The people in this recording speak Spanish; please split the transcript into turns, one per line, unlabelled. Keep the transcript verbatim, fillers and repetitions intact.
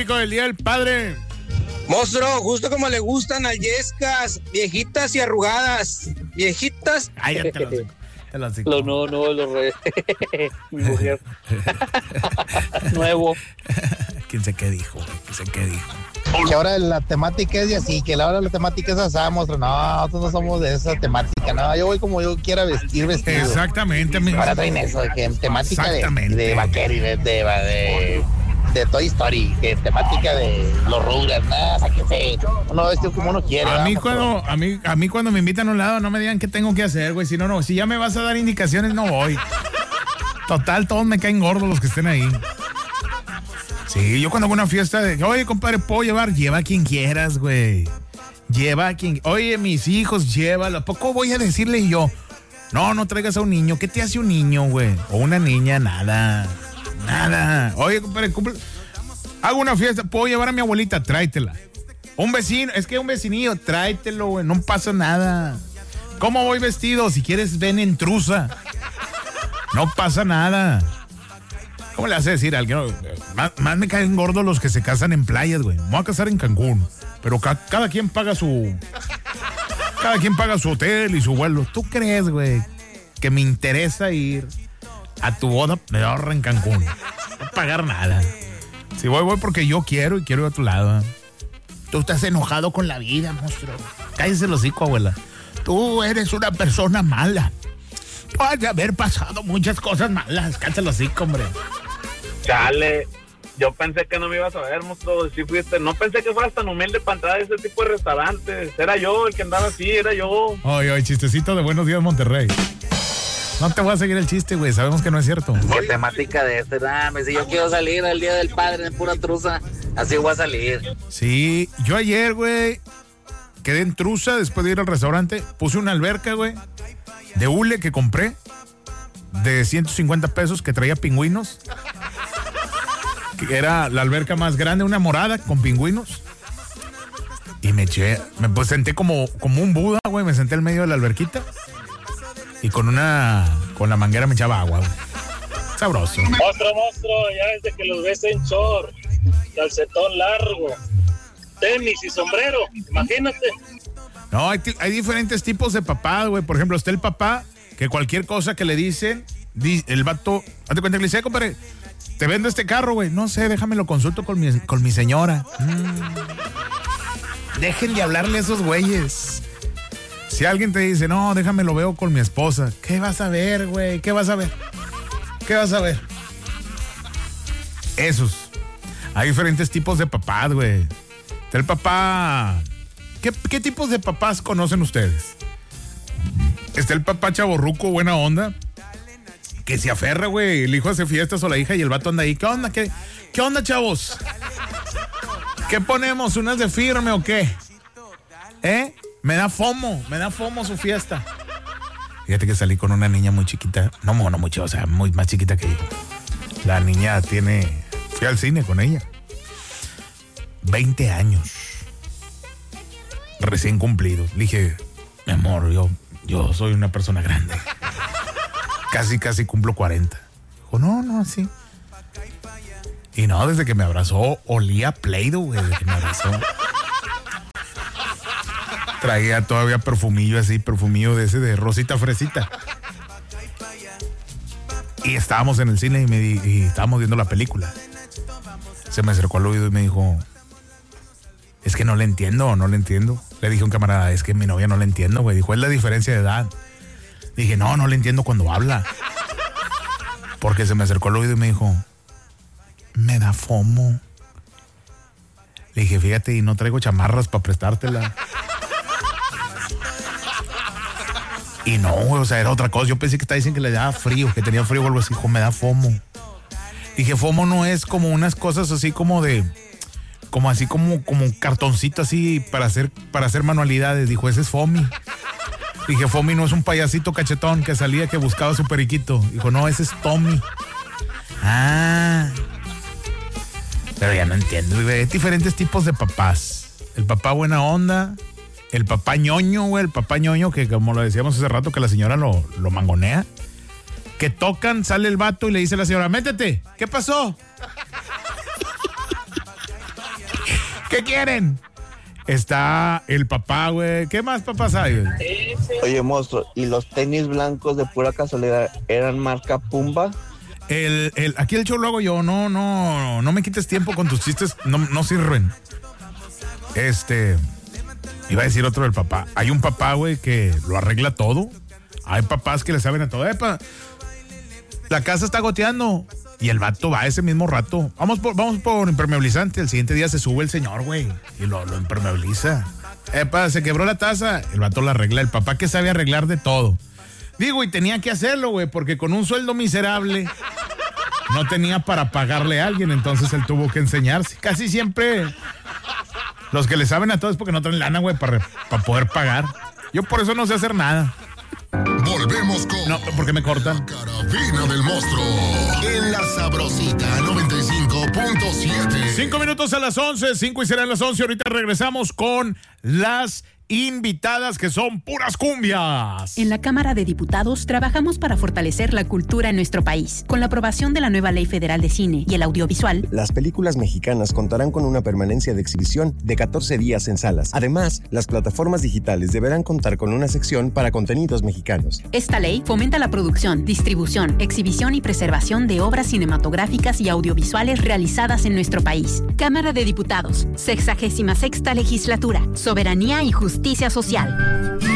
temático del Día del Padre.
Monstruo, justo como le gustan a Yescas, viejitas y arrugadas. Viejitas.
Ay, ya te lo digo.
Lo, no, no, lo re... Mi mujer. Nuevo.
¿Quién sé qué dijo? ¿Quién sé qué dijo?
Que ahora la temática es de así, que ahora la temática es asada, monstruo. No, nosotros no somos de esa temática. No, yo voy como yo quiera vestir vestido.
Exactamente, amigo.
Ahora traen eso, de que temática de, de vaquero y de, de, de, de Toy Story, que temática de los Rugrats, nada, sáquese. Uno vestido como uno quiere.
A mí,
vamos,
cuando, a, mí, a mí cuando me invitan a un lado no me digan qué tengo que hacer, güey. Si no, no. Si ya me vas a dar indicaciones, no voy. Total, todos me caen gordos los que estén ahí. Sí, yo cuando hago una fiesta de, oye, compadre, ¿puedo llevar? Lleva a quien quieras, güey. Lleva a quien... Oye, mis hijos, llévalo. ¿A poco voy a decirle yo? No, no traigas a un niño. ¿Qué te hace un niño, güey? O una niña, nada. Nada. Oye, compadre, cumple... hago una fiesta, ¿puedo llevar a mi abuelita? Tráetela. Un vecino, es que un vecinillo, tráetelo, güey. No pasa nada. ¿Cómo voy vestido? Si quieres, ven en trusa. No pasa nada. ¿Cómo le hace decir a alguien? Más, más me caen gordos los que se casan en playas, güey. Me voy a casar en Cancún. Pero ca- cada quien paga su... Cada quien paga su hotel y su vuelo. ¿Tú crees, güey, que me interesa ir a tu boda? Me ahorro en Cancún. No pagar nada. Si voy, voy porque yo quiero y quiero ir a tu lado. ¿Eh? Tú estás enojado con la vida, monstruo. Cállese el hocico, abuela. Tú eres una persona mala. Tú has de haber pasado muchas cosas malas. Cállese el hocico, hombre.
Chale, yo pensé que no me ibas a ver, monstruo, si fuiste, no pensé que fueras tan humilde para entrar a ese tipo de restaurantes, era yo el que andaba así, era yo.
Oye, oye, chistecito de Buenos Días, Monterrey. No te voy a seguir el chiste, güey, sabemos que no es cierto.
¿Qué temática de este? Dame, si yo quiero salir al Día del Padre en pura truza, así voy a salir.
Sí, yo ayer, güey, quedé en truza después de ir al restaurante, puse una alberca, güey, de hule que compré, de ciento cincuenta pesos, que traía pingüinos. Que era la alberca más grande, una morada con pingüinos. Y me eché, me pues senté como, como un Buda, güey, me senté en medio de la alberquita. Y con una, con la manguera me echaba agua, güey. Sabroso.
Monstruo, monstruo, ya desde que los ves en short, calcetón largo, tenis y sombrero, imagínate.
No, hay, hay diferentes tipos de papás, güey. Por ejemplo, está el papá que cualquier cosa que le dicen, el vato, hazte cuenta que le dice, compadre, te vendo este carro, güey. No sé, déjame lo consulto con mi, con mi señora. Mm. Dejen de hablarle a esos güeyes. Si alguien te dice, no, déjame lo veo con mi esposa. ¿Qué vas a ver, güey? ¿Qué vas a ver? ¿Qué vas a ver? Esos. Hay diferentes tipos de papás, güey. Está el papá... ¿Qué, ¿Qué tipos de papás conocen ustedes? Está el papá chavorruco, buena onda, que se aferra, güey. El hijo hace fiestas o la hija y el vato anda ahí. ¿Qué onda? ¿Qué, qué onda, chavos? ¿Qué ponemos? ¿Unas de firme o qué? ¿Eh? Me da fomo, me da fomo su fiesta. Fíjate que salí con una niña muy chiquita. No, no mucho, o sea, muy más chiquita que yo. La niña tiene... Fui al cine con ella. veinte años. Recién cumplidos. Le dije, mi amor, yo, yo soy una persona grande. Casi, casi cumplo cuarenta. Dijo, no, no, sí. Y no, desde que me abrazó, olía Play-Doh, güey, desde que me abrazó. Traía todavía perfumillo así, perfumillo de ese de rosita fresita. Y estábamos en el cine y, me di, y estábamos viendo la película. Se me acercó al oído y me dijo, es que no le entiendo, no le entiendo. Le dije a un camarada, es que mi novia no le entiendo, güey. Dijo, es la diferencia de edad. Dije, no, no le entiendo cuando habla. Porque se me acercó al oído y me dijo, me da fomo. Le dije, fíjate, y no traigo chamarras para prestártela. Y no, güey, o sea, era otra cosa. Yo pensé que estaba diciendo que le daba frío, que tenía frío o algo así. Dijo, me da fomo. Dije, fomo no es como unas cosas así como de... Como así como, como un cartoncito así para hacer, para hacer manualidades. Dijo, ese es Fomi. Dije, Fomi no es un payasito cachetón que salía que buscaba su periquito. Dijo, no, ese es Tommy. Ah. Pero ya no entiendo. Hay diferentes tipos de papás. El papá buena onda. El papá ñoño, güey. El papá ñoño que, como lo decíamos hace rato, que la señora lo, lo mangonea. Que tocan, sale el vato y le dice a la señora, métete. ¿Qué pasó? ¿Qué quieren? Está el papá, güey. ¿Qué más papás hay, güey?
Oye, monstruo, ¿y los tenis blancos de pura casualidad eran marca Pumba?
El, el, aquí el show lo hago yo. No, no, no me quites tiempo con tus chistes. No, no sirven. Este... Iba a decir otro del papá. Hay un papá, güey, que lo arregla todo. Hay papás que le saben a todo. Epa, la casa está goteando. Y el vato va ese mismo rato. Vamos por, vamos por impermeabilizante. El siguiente día se sube el señor, güey. Y lo, lo impermeabiliza. Epa, se quebró la taza. El vato la arregla. El papá que sabe arreglar de todo. Digo, y tenía que hacerlo, güey, porque con un sueldo miserable no tenía para pagarle a alguien. Entonces él tuvo que enseñarse. Casi siempre los que le saben a todo es porque no traen lana, güey, para, para poder pagar. Yo por eso no sé hacer nada.
Volvemos con...
No, porque me cortan.
Carabina del Monstruo en La Sabrosita noventa y cinco punto siete.
Cinco minutos a las once, cinco y serán las once. Ahorita regresamos con las invitadas que son puras cumbias.
En la Cámara de Diputados trabajamos para fortalecer la cultura en nuestro país. Con la aprobación de la nueva Ley Federal de Cine y el Audiovisual,
las películas mexicanas contarán con una permanencia de exhibición de catorce días en salas. Además, las plataformas digitales deberán contar con una sección para contenidos mexicanos.
Esta ley fomenta la producción, distribución, exhibición y preservación de obras cinematográficas y audiovisuales realizadas en nuestro país. Cámara de Diputados, sexagésima sexta legislatura, soberanía y justicia social.